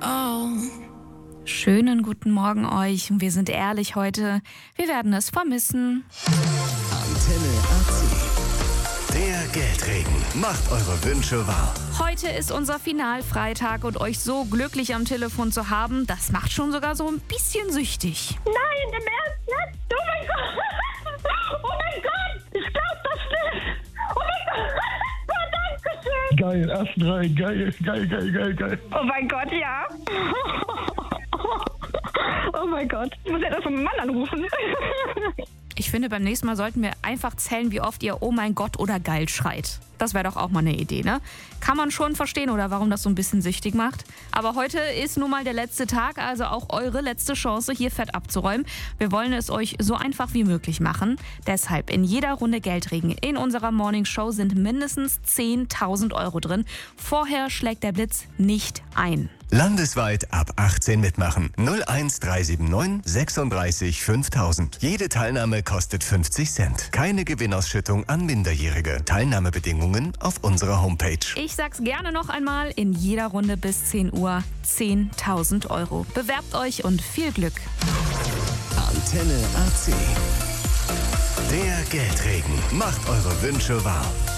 Schönen guten Morgen euch. Wir sind ehrlich heute. Wir werden es vermissen. Antenne AC. Der Geldregen. Macht eure Wünsche wahr. Heute ist unser Finalfreitag und euch so glücklich am Telefon zu haben, das macht schon sogar so ein bisschen süchtig. Nein, im Ernst jetzt? Oh mein Gott! Oh mein Gott! Ich glaub das nicht! Oh mein Gott! Dankeschön! Geil, ersten Reihen, geil. Oh mein Gott, ja! Oh mein Gott, ich muss ja das von meinem Mann anrufen. Ich finde, beim nächsten Mal sollten wir einfach zählen, wie oft ihr Oh mein Gott oder geil schreit. Das wäre doch auch mal eine Idee, ne? Kann man schon verstehen, oder warum das so ein bisschen süchtig macht. Aber heute ist nun mal der letzte Tag, also auch eure letzte Chance, hier fett abzuräumen. Wir wollen es euch so einfach wie möglich machen. Deshalb in jeder Runde Geldregen in unserer Morning Show sind mindestens 10.000 Euro drin. Vorher schlägt der Blitz nicht ein. Landesweit ab 18 mitmachen. 01379 36 5000. Jede Teilnahme kostet 50 Cent. Keine Gewinnausschüttung an Minderjährige. Teilnahmebedingungen auf unserer Homepage. Ich sag's gerne noch einmal, in jeder Runde bis 10 Uhr 10.000 Euro. Bewerbt euch und viel Glück. Antenne AC. Der Geldregen. Macht eure Wünsche wahr.